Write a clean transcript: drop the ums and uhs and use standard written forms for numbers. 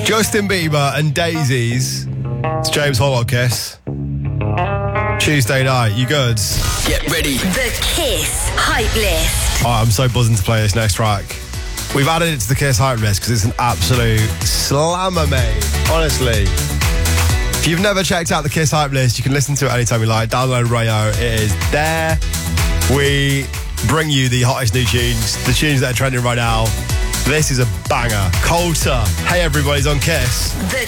Justin Bieber and Daisies. It's James Hall Kiss. Tuesday night, you good? Get ready. The Kiss Hype List. Oh, I'm so buzzing to play this next track. We've added it to the Kiss Hype List because it's an absolute slammer, mate. Honestly. If you've never checked out the Kiss Hype List, you can listen to it anytime you like. Download Rayo. It is there. We bring you the hottest new tunes, the tunes that are trending right now. This is a banger. Coulter. Hey, everybody's on Kiss. The